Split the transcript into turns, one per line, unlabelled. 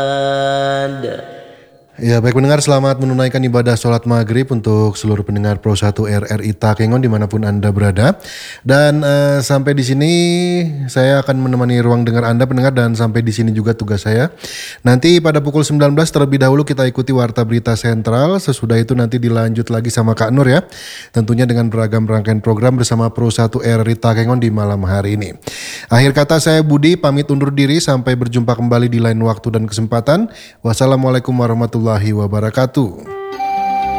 Ya, baik pendengar, selamat menunaikan ibadah sholat maghrib untuk seluruh pendengar Pro 1 RRI Takengon dimanapun Anda berada. Dan sampai di sini saya akan menemani ruang dengar Anda pendengar, dan sampai di sini juga tugas saya. Nanti pada pukul 19 terlebih dahulu kita ikuti Warta Berita Sentral. Sesudah itu nanti dilanjut lagi sama Kak Nur ya. Tentunya dengan beragam rangkaian program bersama Pro 1 RRI Takengon di malam hari ini. Akhir kata saya Budi pamit undur diri, sampai berjumpa kembali di lain waktu dan kesempatan. Wassalamualaikum warahmatullahi wabarakatuh.